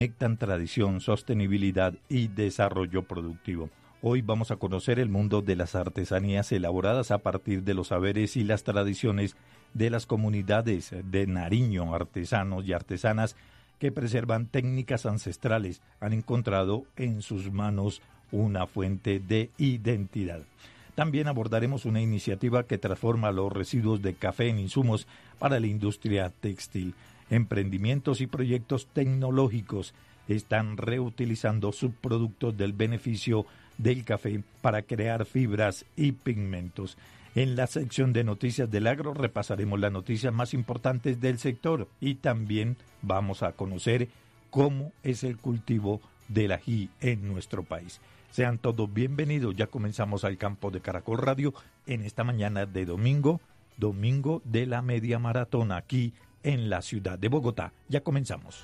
Conectan tradición, sostenibilidad y desarrollo productivo. Hoy vamos a conocer el mundo de las artesanías elaboradas a partir de los saberes y las tradiciones de las comunidades de Nariño, artesanos y artesanas que preservan técnicas ancestrales, han encontrado en sus manos una fuente de identidad. También abordaremos una iniciativa que transforma los residuos de café en insumos para la industria textil. Emprendimientos y proyectos tecnológicos están reutilizando subproductos del beneficio del café para crear fibras y pigmentos. En la sección de noticias del agro repasaremos las noticias más importantes del sector y también vamos a conocer cómo es el cultivo del ají en nuestro país. Sean todos bienvenidos, ya comenzamos Al Campo de Caracol Radio en esta mañana de domingo de la media maratón aquí en la ciudad de Bogotá. Ya comenzamos.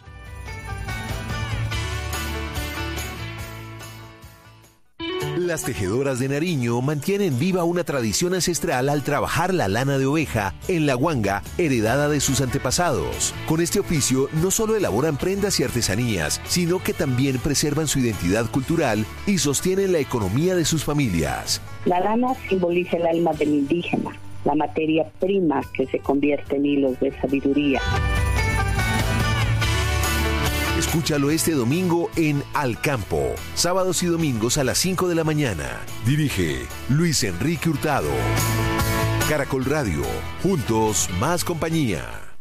Las tejedoras de Nariño mantienen viva una tradición ancestral al trabajar la lana de oveja en la guanga heredada de sus antepasados. Con este oficio no solo elaboran prendas y artesanías, sino que también preservan su identidad cultural y sostienen la economía de sus familias. La lana simboliza el alma del indígena, la materia prima que se convierte en hilos de sabiduría. Escúchalo este domingo en Al Campo, sábados y domingos a las 5 de la mañana. Dirige Luis Enrique Hurtado. Caracol Radio, juntos más compañía.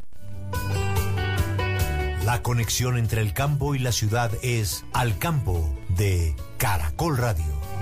La conexión entre el campo y la ciudad es Al Campo de Caracol Radio.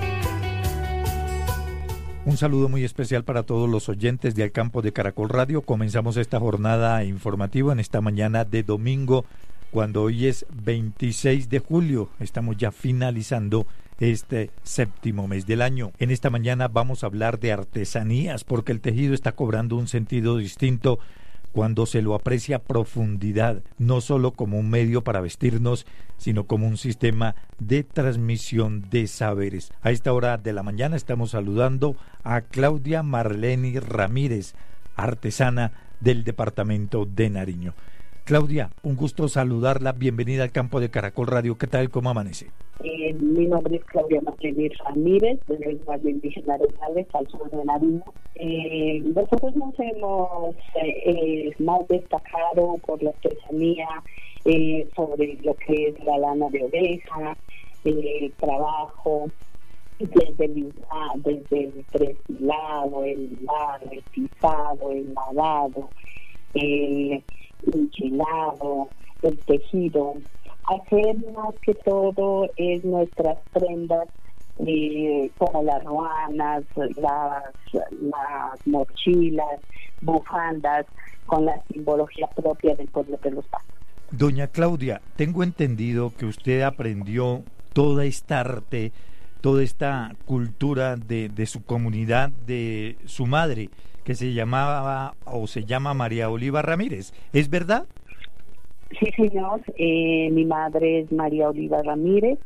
Un saludo muy especial para todos los oyentes de Al Campo de Caracol Radio. Comenzamos esta jornada informativa en esta mañana de domingo, cuando hoy es 26 de julio. Estamos ya finalizando este séptimo mes del año. En esta mañana vamos a hablar de artesanías, porque el tejido está cobrando un sentido distinto cuando se lo aprecia a profundidad, no solo como un medio para vestirnos, sino como un sistema de transmisión de saberes. A esta hora de la mañana estamos saludando a Claudia Marleni Ramírez, artesana del departamento de Nariño. Claudia, un gusto saludarla, bienvenida al Campo de Caracol Radio. ¿Qué tal? ¿Cómo amanece? Mi nombre es Claudia Marleni Ramírez, del Valle Indígena Arenales, al sur de Nariño. Nosotros nos hemos más destacado por la artesanía sobre lo que es la lana de oveja, el trabajo desde el prestilado, el hilado, el pisado, el lavado, el enchilado, el tejido. Hacer más que todo es nuestras prendas, como las ruanas, las mochilas, bufandas, con la simbología propia del pueblo de los Pastos. Doña Claudia, tengo entendido que usted aprendió toda esta arte, toda esta cultura de su comunidad, de su madre, que se llamaba o se llama María Oliva Ramírez. ¿Es verdad? Sí, señor. Mi madre es María Oliva Ramírez.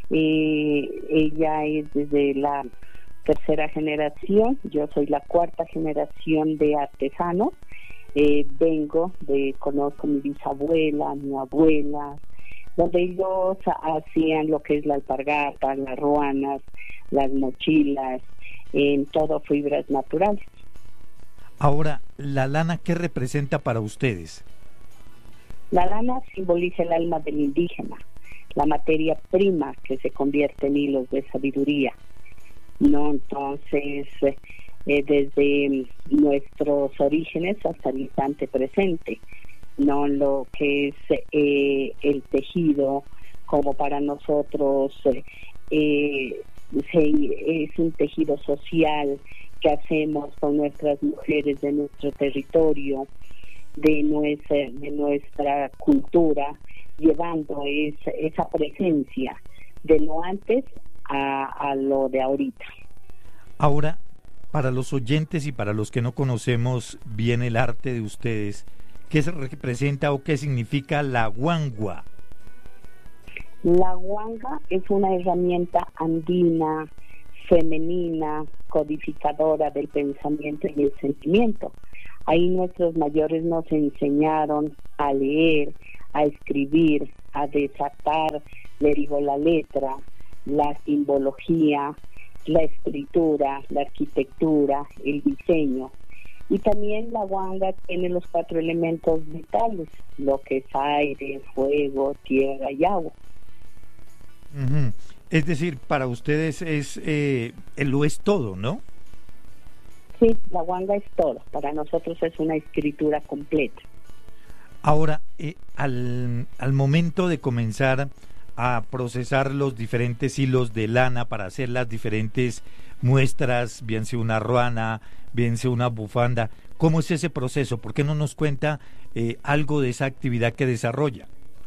Ella es desde la tercera generación. Yo soy la cuarta generación de artesanos. Conozco a mi bisabuela, a mi abuela, donde ellos hacían lo que es la alpargata, las ruanas, las mochilas, en todo fibras naturales. Ahora, ¿la lana qué representa para ustedes? La lana simboliza el alma del indígena, la materia prima que se convierte en hilos de sabiduría. ¿No? Entonces, desde nuestros orígenes hasta el instante presente, no lo que es el tejido, como para nosotros es un tejido social que hacemos con nuestras mujeres de nuestro territorio, de nuestra cultura, llevando esa presencia de lo antes a lo de ahorita. Ahora, para los oyentes y para los que no conocemos bien el arte de ustedes, ¿qué se representa o qué significa la guangua? La guanga es una herramienta andina, femenina, codificadora del pensamiento y el sentimiento. Ahí nuestros mayores nos enseñaron a leer, a escribir, a desatar, le digo, la letra, la simbología, la escritura, la arquitectura, el diseño. Y también la huanga tiene los 4 elementos vitales, lo que es aire, fuego, tierra y agua. Uh-huh. Es decir, para ustedes lo es todo, ¿no? Sí, la huanga es todo. Para nosotros es una escritura completa. Ahora, al momento de comenzar a procesar los diferentes hilos de lana para hacer las diferentes muestras, bien sea una ruana, bien sea una bufanda, ¿cómo es ese proceso? ¿Por qué no nos cuenta algo de esa actividad que desarrolla?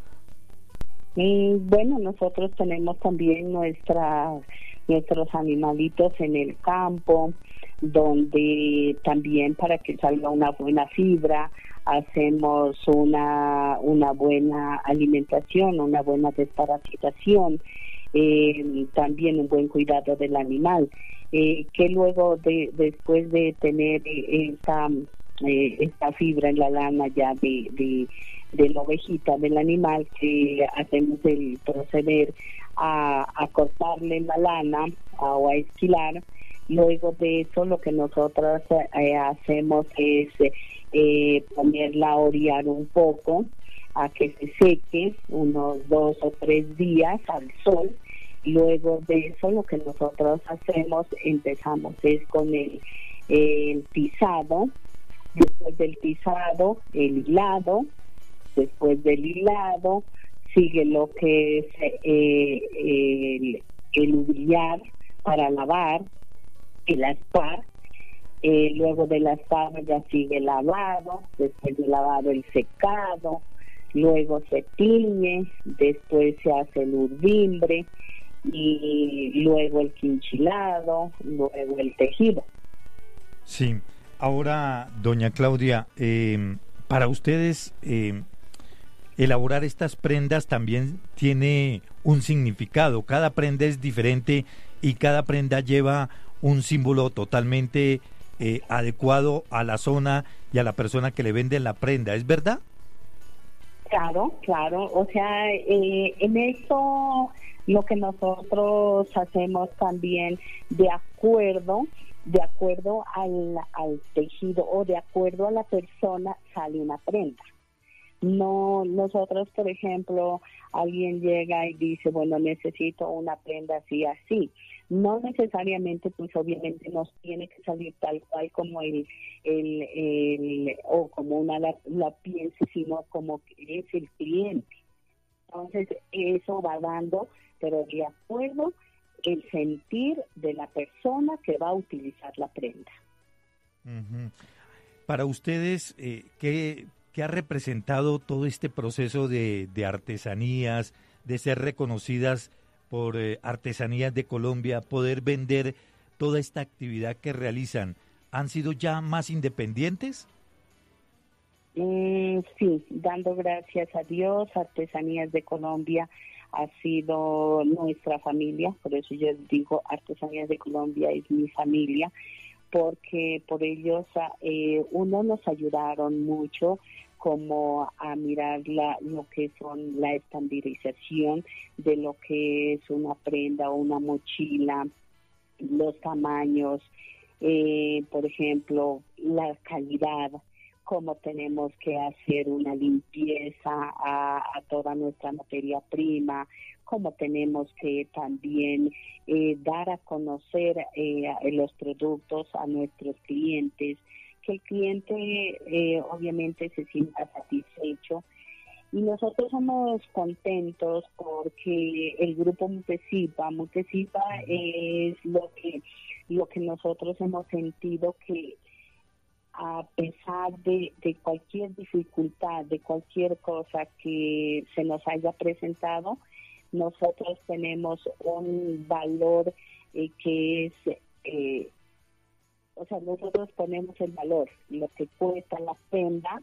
Bueno, nosotros tenemos también nuestros animalitos en el campo, donde también para que salga una buena fibra, hacemos una buena alimentación, una buena desparasitación, también un buen cuidado del animal, que luego después de tener esta fibra en la lana ya de la ovejita del animal, que hacemos el proceder a cortarle la lana o a esquilar. Luego de eso lo que nosotros hacemos es ponerla a orear un poco, a que se seque unos 2 o 3 días al sol. Luego de eso lo que nosotros empezamos es con el pisado, después del pisado el hilado, después del hilado sigue lo que es el ubillar para lavar, el aspar, luego del aspar ya sigue el lavado, después del lavado el secado, luego se tiñe, después se hace el urdimbre y luego el quinchilado, luego el tejido. Sí, ahora doña Claudia, para ustedes elaborar estas prendas también tiene un significado, cada prenda es diferente y cada prenda lleva un símbolo totalmente adecuado a la zona y a la persona que le vende la prenda, ¿es verdad? Claro, o sea, en eso lo que nosotros hacemos también de acuerdo al tejido o de acuerdo a la persona sale una prenda. No, nosotros, por ejemplo, alguien llega y dice, bueno, necesito una prenda así, así. No necesariamente, pues obviamente nos tiene que salir tal cual como o como una la piense, sino como que es el cliente. Entonces, eso va dando, pero de acuerdo el sentir de la persona que va a utilizar la prenda. Uh-huh. Para ustedes, ¿qué ha representado todo este proceso de artesanías, de ser reconocidas por Artesanías de Colombia, poder vender toda esta actividad que realizan? ¿Han sido ya más independientes? Sí, dando gracias a Dios, Artesanías de Colombia ha sido nuestra familia, por eso yo digo Artesanías de Colombia es mi familia, porque por ellos nos ayudaron mucho como a mirar lo que son la estandarización de lo que es una prenda o una mochila, los tamaños, por ejemplo, la calidad, cómo tenemos que hacer una limpieza a toda nuestra materia prima, cómo tenemos que también dar a conocer los productos a nuestros clientes, que el cliente obviamente se sienta satisfecho. Y nosotros somos contentos porque el grupo Mutesipa es lo que nosotros hemos sentido que a pesar de cualquier dificultad, de cualquier cosa que se nos haya presentado, nosotros tenemos un valor que es, nosotros ponemos el valor, lo que cuesta la prenda,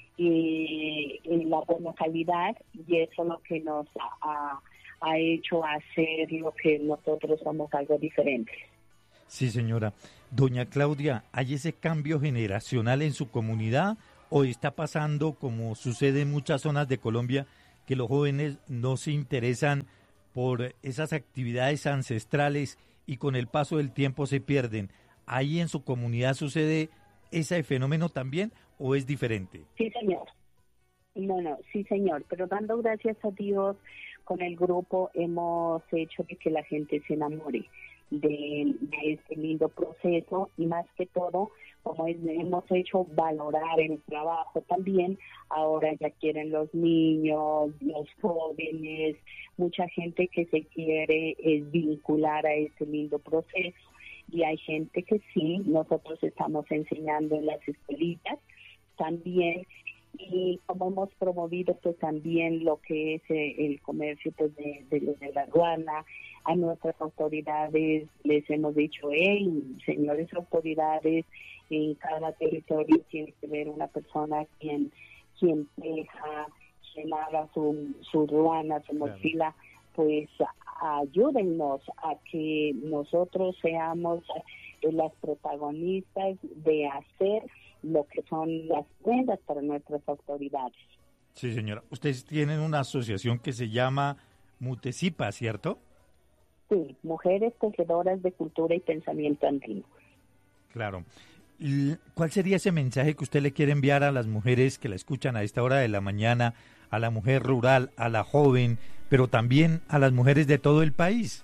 la buena calidad, y eso es lo que nos ha hecho hacer lo que nosotros somos algo diferente. Sí, señora. Doña Claudia, ¿hay ese cambio generacional en su comunidad o está pasando, como sucede en muchas zonas de Colombia, que los jóvenes no se interesan por esas actividades ancestrales y con el paso del tiempo se pierden. ¿Ahí en su comunidad sucede ese fenómeno también o es diferente? Sí, señor. Sí, señor. Pero dando gracias a Dios, con el grupo hemos hecho que la gente se enamore de este lindo proceso y más que todo, como hemos hecho valorar el trabajo también, ahora ya quieren los niños, los jóvenes, mucha gente que se quiere vincular a este lindo proceso y hay gente que sí, nosotros estamos enseñando en las escuelitas también. Y como hemos promovido pues también lo que es el comercio pues de la aduana, a nuestras autoridades les hemos dicho, señores autoridades, en cada territorio tiene que haber una persona quien teja, quien haga su aduana, su mochila, pues ayúdennos a que nosotros seamos las protagonistas de hacer lo que son las prendas para nuestras autoridades. Sí, señora. Ustedes tienen una asociación que se llama Mutecipa, ¿cierto? Sí, Mujeres Tejedoras de Cultura y Pensamiento Andino. Claro. ¿Cuál sería ese mensaje que usted le quiere enviar a las mujeres que la escuchan a esta hora de la mañana, a la mujer rural, a la joven, pero también a las mujeres de todo el país?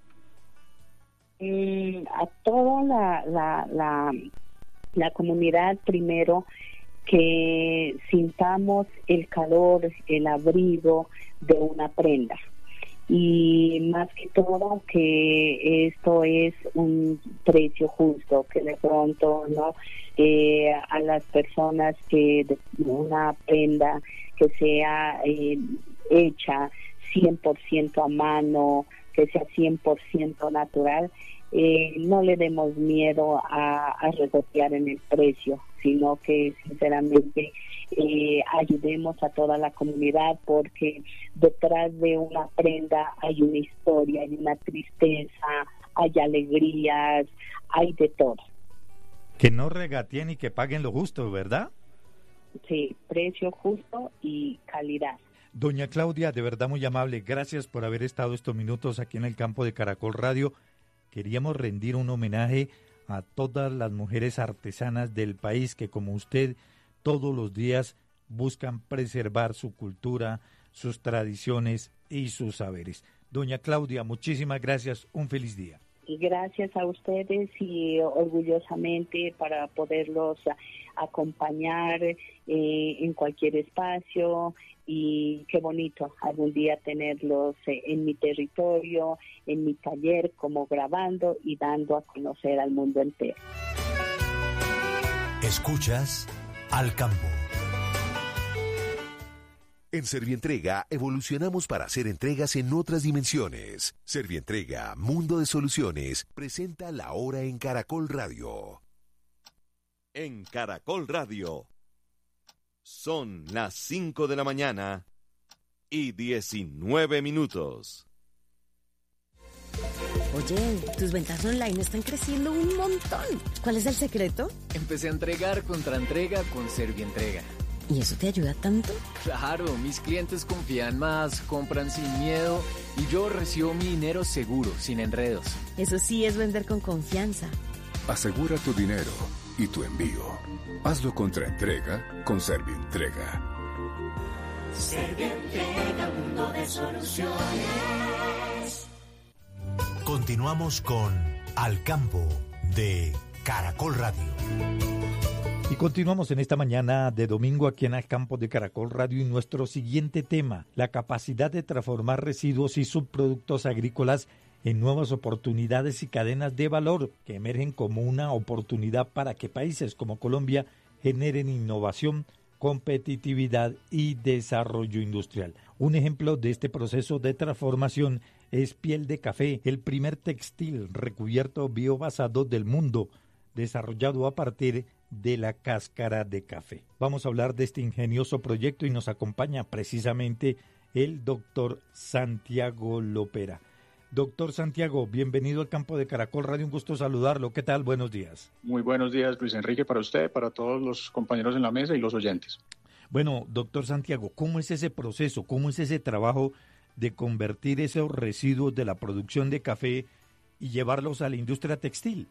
A toda la comunidad, primero, que sintamos el calor, el abrigo de una prenda. Y más que todo, que esto es un precio justo, que de pronto no a las personas que de una prenda que sea hecha 100% a mano, que sea 100% natural, no le demos miedo a regotear en el precio, sino que sinceramente ayudemos a toda la comunidad, porque detrás de una prenda hay una historia, hay una tristeza, hay alegrías, hay de todo. Que no regateen y que paguen lo justo, ¿verdad? Sí, precio justo y calidad. Doña Claudia, de verdad muy amable, gracias por haber estado estos minutos aquí en el campo de Caracol Radio. Queríamos rendir un homenaje a todas las mujeres artesanas del país que, como usted, todos los días buscan preservar su cultura, sus tradiciones y sus saberes. Doña Claudia, muchísimas gracias, un feliz día. Y gracias a ustedes y orgullosamente para poderlos acompañar en cualquier espacio. Y qué bonito algún día tenerlos en mi territorio, en mi taller, como grabando y dando a conocer al mundo entero. Escuchas Al Campo. En Servientrega evolucionamos para hacer entregas en otras dimensiones. Servientrega, Mundo de Soluciones, presenta La Hora en Caracol Radio. En Caracol Radio. Son las 5 de la mañana y 19 minutos. Oye, tus ventas online están creciendo un montón. ¿Cuál es el secreto? Empecé a entregar contra entrega con Servientrega. ¿Y eso te ayuda tanto? Claro, mis clientes confían más, compran sin miedo y yo recibo mi dinero seguro, sin enredos. Eso sí es vender con confianza. Asegura tu dinero y tu envío. Hazlo contra entrega con Servientrega. Servientrega, mundo de soluciones. Continuamos con Al Campo de Caracol Radio. Y continuamos en esta mañana de domingo aquí en Al Campo de Caracol Radio y nuestro siguiente tema, la capacidad de transformar residuos y subproductos agrícolas en nuevas oportunidades y cadenas de valor que emergen como una oportunidad para que países como Colombia generen innovación, competitividad y desarrollo industrial. Un ejemplo de este proceso de transformación es Piel de Café, el primer textil recubierto biobasado del mundo, desarrollado a partir de la cáscara de café. Vamos a hablar de este ingenioso proyecto y nos acompaña precisamente el doctor Santiago Lopera. Doctor Santiago, bienvenido al Campo de Caracol Radio, un gusto saludarlo. ¿Qué tal? Buenos días. Muy buenos días, Luis Enrique, para usted, para todos los compañeros en la mesa y los oyentes. Bueno, doctor Santiago, ¿cómo es ese proceso? ¿Cómo es ese trabajo de convertir esos residuos de la producción de café y llevarlos a la industria textil?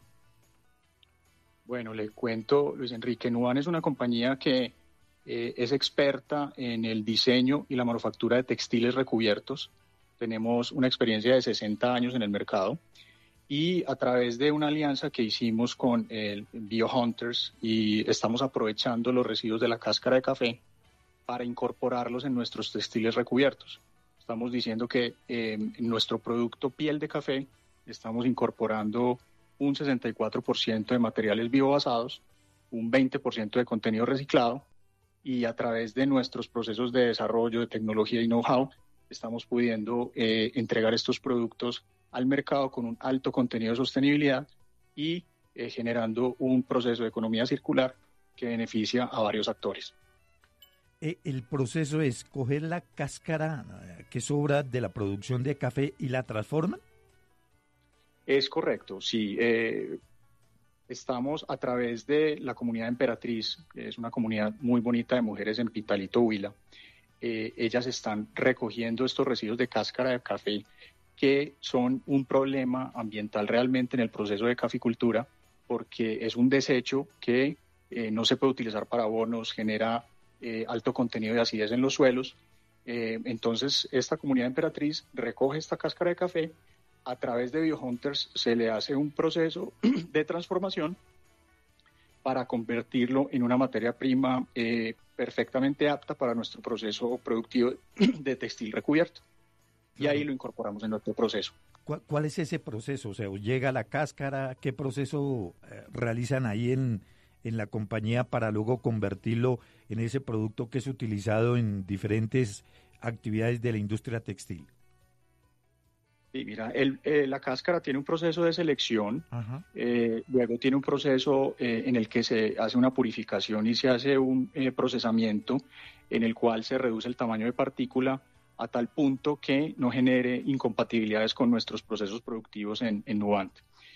Bueno, le cuento, Luis Enrique, Nuban es una compañía que es experta en el diseño y la manufactura de textiles recubiertos. Tenemos una experiencia de 60 años en el mercado y a través de una alianza que hicimos con el BioHunters y estamos aprovechando los residuos de la cáscara de café para incorporarlos en nuestros textiles recubiertos. Estamos diciendo que en nuestro producto piel de café estamos incorporando un 64% de materiales biobasados, un 20% de contenido reciclado y a través de nuestros procesos de desarrollo de tecnología y know-how estamos pudiendo entregar estos productos al mercado con un alto contenido de sostenibilidad y generando un proceso de economía circular que beneficia a varios actores. El proceso es coger la cáscara que sobra de la producción de café y la transforman. Es correcto, sí. Estamos a través de la comunidad Emperatriz, que es una comunidad muy bonita de mujeres en Pitalito, Huila. Ellas están recogiendo estos residuos de cáscara de café que son un problema ambiental realmente en el proceso de caficultura, porque es un desecho que no se puede utilizar para abonos, genera alto contenido de acidez en los suelos. Entonces, esta comunidad Emperatriz recoge esta cáscara de café. A través de BioHunters se le hace un proceso de transformación para convertirlo en una materia prima perfectamente apta para nuestro proceso productivo de textil recubierto. Y ahí lo incorporamos en nuestro proceso. ¿Cuál es ese proceso? O sea, llega la cáscara, ¿qué proceso realizan ahí en la compañía para luego convertirlo en ese producto que es utilizado en diferentes actividades de la industria textil? Sí, mira, la cáscara tiene un proceso de selección, luego tiene un proceso en el que se hace una purificación y se hace un procesamiento en el cual se reduce el tamaño de partícula a tal punto que no genere incompatibilidades con nuestros procesos productivos en Nuban.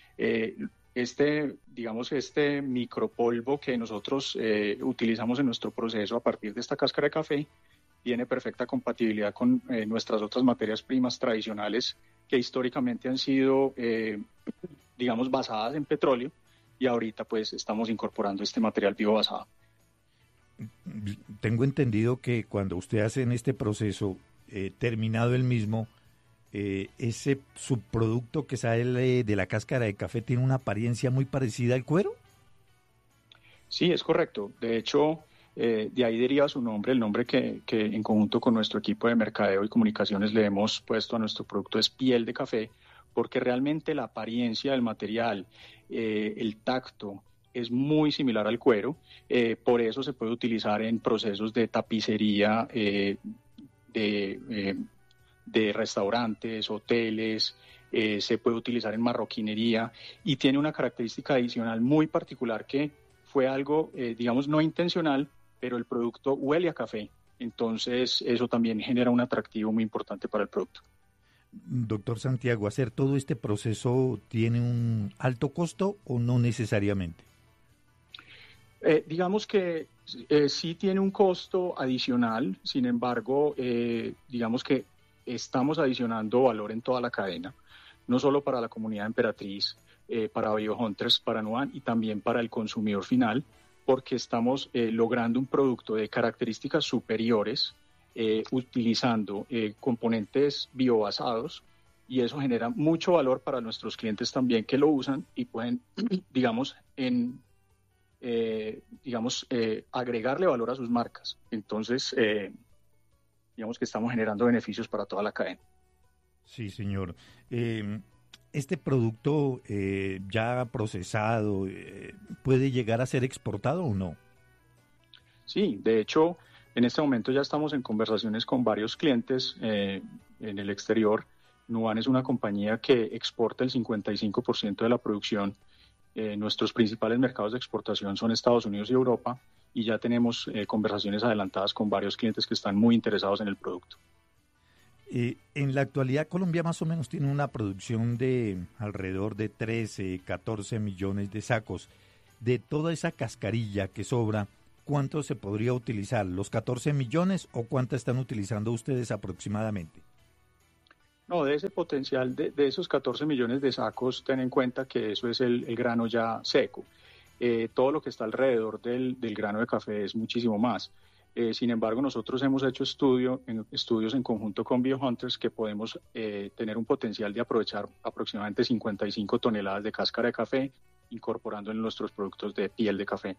Este micropolvo que nosotros utilizamos en nuestro proceso a partir de esta cáscara de café tiene perfecta compatibilidad con nuestras otras materias primas tradicionales que históricamente han sido, basadas en petróleo y ahorita pues estamos incorporando este material biobasado. Tengo entendido que cuando usted hace en este proceso, terminado el mismo, ese subproducto que sale de la cáscara de café tiene una apariencia muy parecida al cuero. Sí, es correcto. De hecho, de ahí deriva su nombre. El nombre que en conjunto con nuestro equipo de mercadeo y comunicaciones le hemos puesto a nuestro producto es piel de café, porque realmente la apariencia del material, el tacto, es muy similar al cuero. Por eso se puede utilizar en procesos de tapicería, de restaurantes, hoteles, se puede utilizar en marroquinería y tiene una característica adicional muy particular que fue algo, no intencional, pero el producto huele a café. Entonces, eso también genera un atractivo muy importante para el producto. Doctor Santiago, ¿hacer todo este proceso tiene un alto costo o no necesariamente? Digamos que sí tiene un costo adicional, sin embargo, digamos que estamos adicionando valor en toda la cadena, no solo para la comunidad Emperatriz, para BioHunters, para Nuban y también para el consumidor final, porque estamos logrando un producto de características superiores utilizando componentes biobasados y eso genera mucho valor para nuestros clientes también que lo usan y pueden, agregarle valor a sus marcas. Entonces, digamos que estamos generando beneficios para toda la cadena. Sí, señor. ¿Este producto ya procesado puede llegar a ser exportado o no? Sí, de hecho, en este momento ya estamos en conversaciones con varios clientes en el exterior. Nuban es una compañía que exporta el 55% de la producción. Nuestros principales mercados de exportación son Estados Unidos y Europa y ya tenemos conversaciones adelantadas con varios clientes que están muy interesados en el producto. En la actualidad Colombia más o menos tiene una producción de alrededor de 13, 14 millones de sacos. De toda esa cascarilla que sobra, ¿cuánto se podría utilizar? ¿Los 14 millones o cuánto están utilizando ustedes aproximadamente? No, de ese potencial, de esos 14 millones de sacos, ten en cuenta que eso es el grano ya seco. Todo lo que está alrededor del grano de café es muchísimo más. Sin embargo, nosotros hemos hecho estudios en conjunto con BioHunters que podemos tener un potencial de aprovechar aproximadamente 55 toneladas de cáscara de café, incorporando en nuestros productos de piel de café.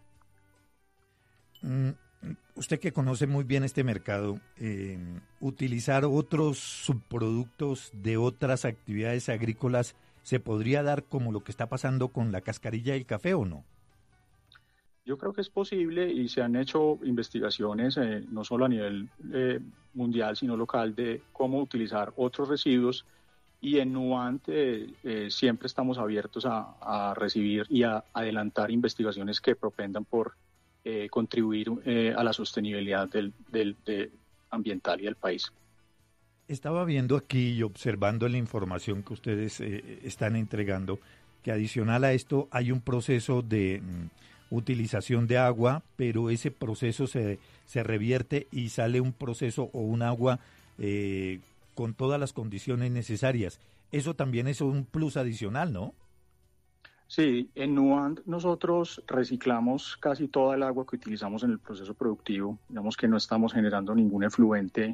Usted que conoce muy bien este mercado, utilizar otros subproductos de otras actividades agrícolas, ¿se podría dar como lo que está pasando con la cascarilla del café o no? Yo creo que es posible y se han hecho investigaciones no solo a nivel mundial, sino local, de cómo utilizar otros residuos, y en Nuant siempre estamos abiertos a recibir y a adelantar investigaciones que propendan por contribuir a la sostenibilidad ambiental y del país. Estaba viendo aquí y observando la información que ustedes están entregando, que adicional a esto hay un proceso de utilización de agua, pero ese proceso se revierte y sale un proceso o un agua con todas las condiciones necesarias. Eso también es un plus adicional, ¿no? Sí, en Nuant nosotros reciclamos casi toda el agua que utilizamos en el proceso productivo. Digamos que no estamos generando ningún efluente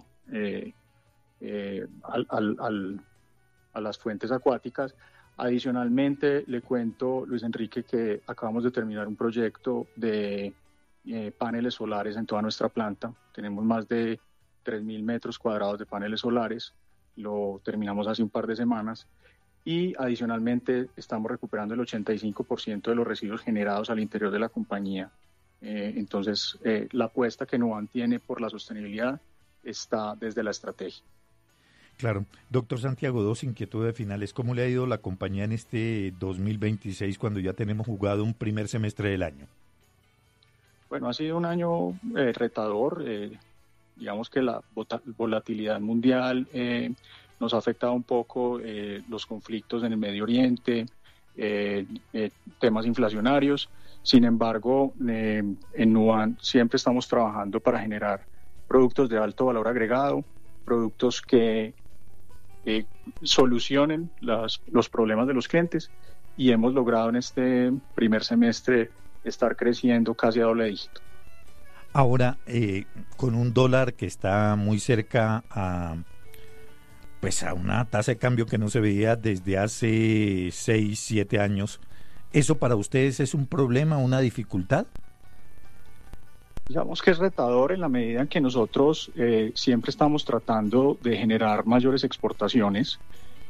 a las fuentes acuáticas. Adicionalmente, le cuento, Luis Enrique, que acabamos de terminar un proyecto de paneles solares en toda nuestra planta. Tenemos más de 3.000 metros cuadrados de paneles solares. Lo terminamos hace un par de semanas. Y adicionalmente estamos recuperando el 85% de los residuos generados al interior de la compañía. Entonces, la apuesta que Nuant tiene por la sostenibilidad está desde la estrategia. Claro. Doctor Santiago, dos inquietudes finales. ¿Cómo le ha ido la compañía en este 2026 cuando ya tenemos jugado un primer semestre del año? Bueno, ha sido un año retador. Digamos que la volatilidad mundial nos ha afectado un poco, los conflictos en el Medio Oriente, temas inflacionarios. Sin embargo, en Nuant siempre estamos trabajando para generar productos de alto valor agregado, productos que solucionen los problemas de los clientes, y hemos logrado en este primer semestre estar creciendo casi a doble dígito. Ahora, con un dólar que está muy cerca a una tasa de cambio que no se veía desde hace 6, 7 años, ¿eso para ustedes es un problema, una dificultad? Digamos que es retador en la medida en que nosotros siempre estamos tratando de generar mayores exportaciones.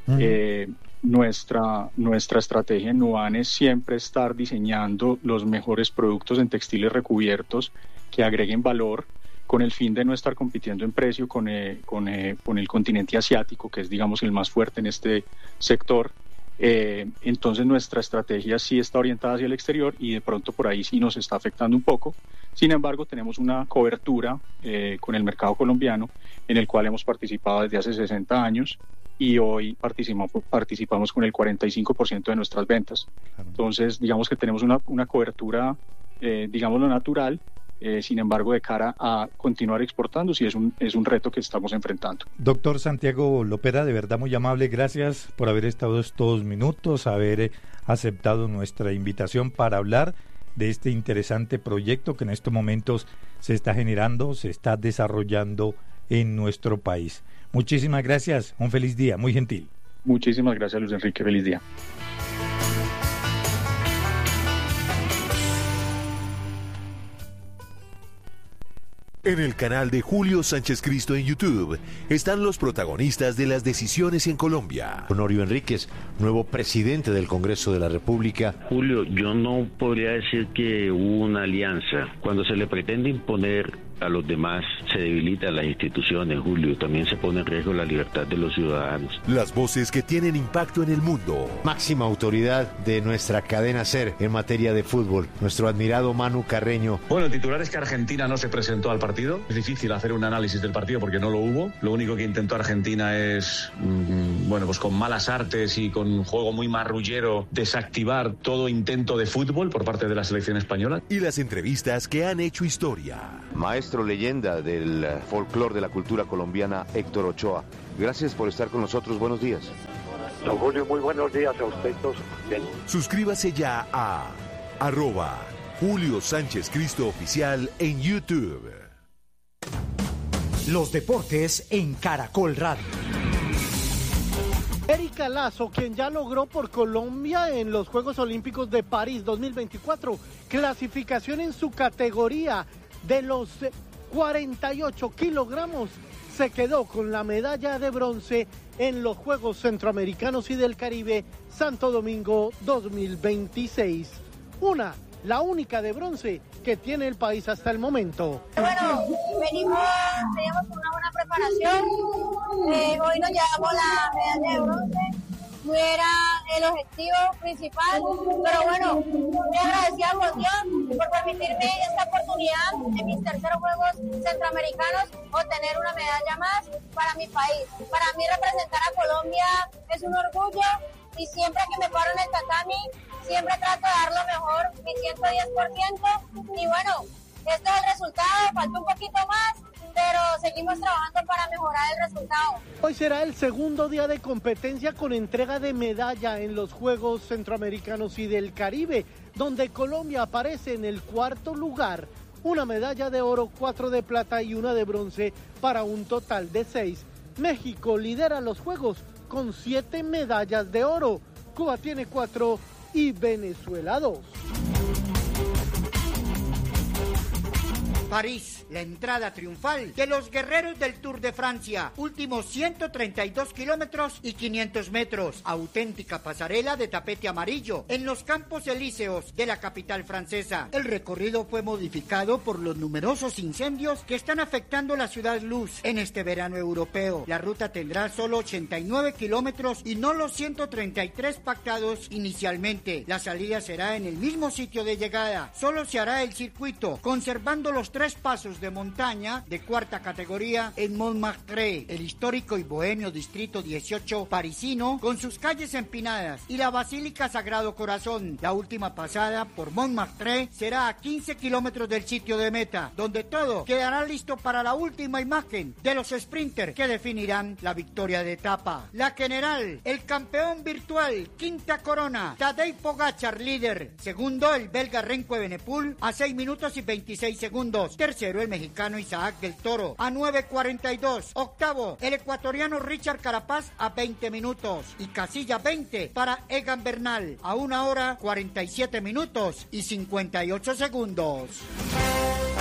Nuestra estrategia en Nuant es siempre estar diseñando los mejores productos en textiles recubiertos que agreguen valor, con el fin de no estar compitiendo en precio con el continente asiático, que es, digamos, el más fuerte en este sector. Entonces nuestra estrategia sí está orientada hacia el exterior y de pronto por ahí sí nos está afectando un poco. Sin embargo, tenemos una cobertura con el mercado colombiano, en el cual hemos participado desde hace 60 años y hoy participamos con el 45% de nuestras ventas. Entonces, digamos que tenemos una cobertura, digámoslo, natural. Sin embargo, de cara a continuar exportando, sí es un reto que estamos enfrentando. Doctor Santiago Lopera, de verdad muy amable, gracias por haber estado estos minutos, haber aceptado nuestra invitación para hablar de este interesante proyecto que en estos momentos se está generando, se está desarrollando en nuestro país. Muchísimas gracias, un feliz día, muy gentil. Muchísimas gracias, Luis Enrique, feliz día. En el canal de Julio Sánchez Cristo en YouTube están los protagonistas de las decisiones en Colombia. Honorio Enríquez, nuevo presidente del Congreso de la República. Julio, yo no podría decir que hubo una alianza. Cuando se le pretende imponer a los demás, se debilitan las instituciones, Julio, también se pone en riesgo la libertad de los ciudadanos. Las voces que tienen impacto en el mundo. Máxima autoridad de nuestra cadena SER en materia de fútbol, nuestro admirado Manu Carreño. Bueno, el titular es que Argentina no se presentó al partido. Es difícil hacer un análisis del partido porque no lo hubo. Lo único que intentó Argentina es, pues con malas artes y con un juego muy marrullero, desactivar todo intento de fútbol por parte de la selección española. Y las entrevistas que han hecho historia. Maestro leyenda del folclore de la cultura colombiana, Héctor Ochoa. Gracias por estar con nosotros. Buenos días. Don Julio, muy buenos días a usted. Suscríbase ya a @Julio Sánchez Cristo Oficial en YouTube. Los deportes en Caracol Radio. Erika Lazo, quien ya logró por Colombia en los Juegos Olímpicos de París 2024 clasificación en su categoría de los 48 kilogramos, se quedó con la medalla de bronce en los Juegos Centroamericanos y del Caribe Santo Domingo 2026. La única de bronce que tiene el país hasta el momento. Bueno, teníamos una buena preparación, hoy nos llevamos la medalla de bronce, no era el objetivo principal, pero bueno, muy agradecida por Dios por permitirme esta oportunidad en mis terceros Juegos Centroamericanos obtener una medalla más para mi país. Para mí representar a Colombia es un orgullo y siempre que me paro en el tatami, siempre trato de dar lo mejor, mi 110%, y bueno, este es el resultado, falta un poquito más, pero seguimos trabajando para mejorar el resultado. Hoy será el segundo día de competencia con entrega de medalla en los Juegos Centroamericanos y del Caribe, donde Colombia aparece en el cuarto lugar, una medalla de oro, 4 de plata y 1 de bronce para un total de 6. México lidera los Juegos con 7 medallas de oro, Cuba tiene 4 y Venezuela 2. París, la entrada triunfal de los guerreros del Tour de Francia, últimos 132 kilómetros y 500 metros, auténtica pasarela de tapete amarillo en los Campos Elíseos de la capital francesa. El recorrido fue modificado por los numerosos incendios que están afectando la ciudad luz en este verano europeo. La ruta tendrá solo 89 kilómetros y no los 133 pactados inicialmente. La salida será en el mismo sitio de llegada, solo se hará el circuito, conservando los 3 pasos de montaña de cuarta categoría en Montmartre, el histórico y bohemio distrito 18 parisino, con sus calles empinadas, y la Basílica Sagrado Corazón. La última pasada por Montmartre será a 15 kilómetros del sitio de meta, donde todo quedará listo para la última imagen de los sprinters que definirán la victoria de etapa. La general, el campeón virtual, quinta corona, Tadej Pogačar líder, segundo el belga Remco Evenepoel a 6 minutos y 26 segundos, tercero el mexicano Isaac del Toro a 9:42, octavo el ecuatoriano Richard Carapaz a 20 minutos y casilla 20 para Egan Bernal a 1 hora 47 minutos y 58 segundos.